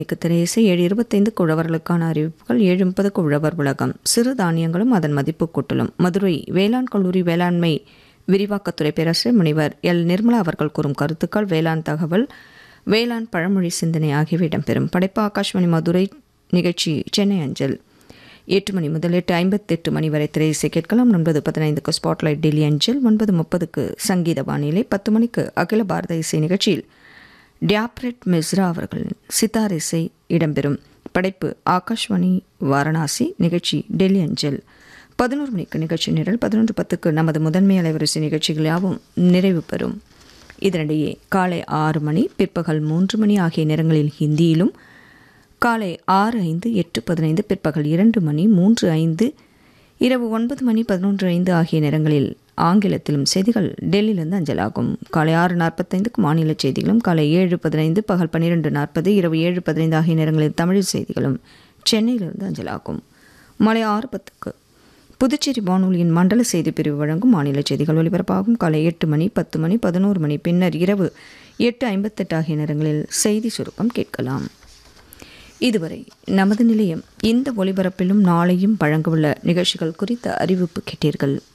திரையிசை 7:25 உழவர்களுக்கான அறிவிப்புகள். 7:30 உழவர் உலகம். சிறு தானியங்களும் அதன் மதிப்பு கூட்டலும். மதுரை வேளாண் கல்லூரி வேளாண்மை விரிவாக்கத்துறை பேராசிரியர் முனைவர் எல் நிர்மலா அவர்கள் கூறும் கருத்துக்கள், வேளாண் தகவல், வேளாண் பழமொழி சிந்தனை ஆகியவை இடம்பெறும். படைப்பு ஆகாஷ்வாணி மதுரை. நிகழ்ச்சி சென்னை அஞ்சல். 8 மணி முதல் 8:58 மணி வரை திரையிசை கேட்கலாம். 9:15 ஸ்பாட்லைட் டெல்லி அஞ்சல். 9:30 சங்கீத வானிலை. 10 மணிக்கு அகில பாரத இசை நிகழ்ச்சியில் டியாப்ரெட் மிஸ்ரா அவர்களின் சித்தார் இசை இடம்பெறும். படைப்பு ஆகாஷ்வாணி வாரணாசி. நிகழ்ச்சி டெல்லி அஞ்சல். 11 மணிக்கு நிகழ்ச்சி நிரல். 11:10 நமது முதன்மை அலைவரிசை நிகழ்ச்சிகள் யாவும் நிறைவு பெறும். இதனிடையே காலை 6 மணி, பிற்பகல் 3 மணி ஆகிய நேரங்களில் ஹிந்தியிலும், காலை 6:05, 8:15, பிற்பகல் 2 மணி, 3:05, இரவு 9 மணி, 11:05 ஆகிய நேரங்களில் ஆங்கிலத்திலும் செய்திகள் டெல்லியிலிருந்து அஞ்சலாகும். காலை 6:45 மாநில செய்திகளும், காலை 7:15, பகல் 12:40, இரவு 7:15 ஆகிய நேரங்களில் தமிழ் செய்திகளும் சென்னையிலிருந்து அஞ்சலாகும். மாலை 6:10 புதுச்சேரி வானொலியின் மண்டல செய்தி பிரிவு வழங்கும் மாநில செய்திகள் ஒலிபரப்பாகும். காலை 8 மணி, 10 மணி, 11 மணி, பின்னர் இரவு 8:58 ஆகிய நேரங்களில் செய்தி சுருக்கம் கேட்கலாம். இதுவரை நமது நிலையம் இந்த ஒலிபரப்பிலும் நாளையும் வழங்கவுள்ள நிகழ்ச்சிகள் குறித்த அறிவிப்பு கேட்டீர்கள்.